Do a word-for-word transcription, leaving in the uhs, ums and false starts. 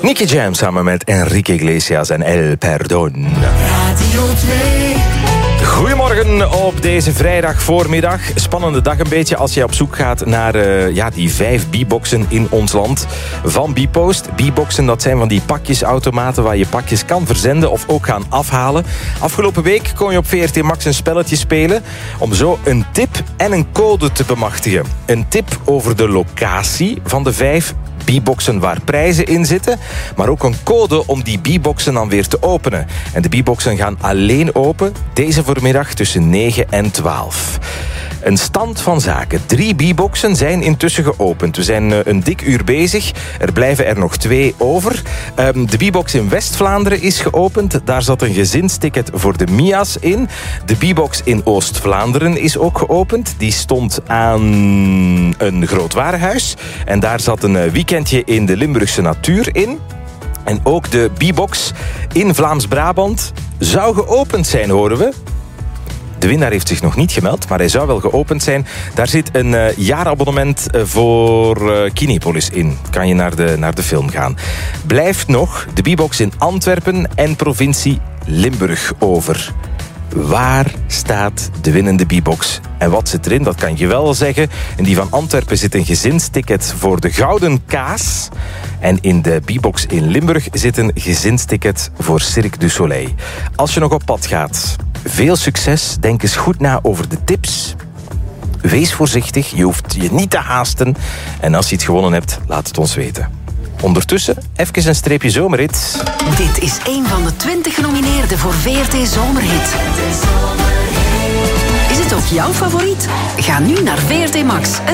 Nicky Jam samen met Enrique Iglesias en El Perdón. Radio twee. Goedemorgen op deze vrijdag voormiddag. Spannende dag een beetje als je op zoek gaat naar uh, ja, die vijf B-boxen in ons land van Bpost. B-boxen, dat zijn van die pakjesautomaten waar je pakjes kan verzenden of ook gaan afhalen. Afgelopen week kon je op V R T Max een spelletje spelen om zo een tip en een code te bemachtigen. Een tip over de locatie van de vijf B-boxen waar prijzen in zitten, maar ook een code om die B-boxen dan weer te openen. En de B-boxen gaan alleen open deze voormiddag tussen negen en twaalf. Een stand van zaken. Drie B-boxen zijn intussen geopend. We zijn een dik uur bezig. Er blijven er nog twee over. Um, de B-box in West-Vlaanderen is geopend. Daar zat een gezinsticket voor de Mia's in. De B-box in Oost-Vlaanderen is ook geopend. Die stond aan een groot warenhuis. En daar zat een weekendje in de Limburgse natuur in. En ook de B-box in Vlaams-Brabant zou geopend zijn, horen we. De winnaar heeft zich nog niet gemeld, maar hij zou wel geopend zijn. Daar zit een uh, jaarabonnement uh, voor uh, Kinepolis in. Kan je naar de, naar de film gaan. Blijft nog de B-box in Antwerpen en provincie Limburg over. Waar staat de winnende B-box? En wat zit erin? Dat kan je wel zeggen. In die van Antwerpen zit een gezinsticket voor de Gouden Kaas. En in de B-box in Limburg zit een gezinsticket voor Cirque du Soleil. Als je nog op pad gaat, veel succes. Denk eens goed na over de tips. Wees voorzichtig. Je hoeft je niet te haasten. En als je het gewonnen hebt, laat het ons weten. Ondertussen even een streepje zomerhit. Dit is een van de twintig genomineerden voor V R T Zomerhit. Is het ook jouw favoriet? Ga nu naar V R T Max en